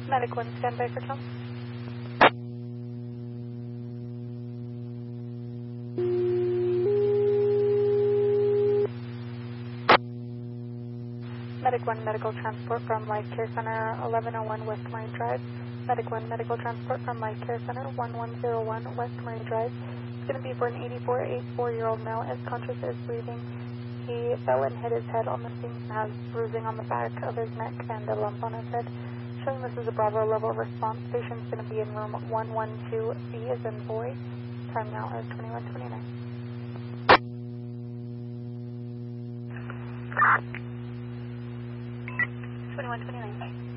Medic 1, standby for Tom. Medic 1, medical transport from Life Care Center, 1101 West Marine Drive. Medic 1, medical transport from Life Care Center, 1101 West Marine Drive. It's going to be for an 84-year-old male. Is conscious, is breathing. He fell and hit his head on the scene, has bruising on the back of his neck and a lump on his head. Showing this is a Bravo level response. Patient's going to be in room 112B as in boy. Time now is 21:29. 21:29.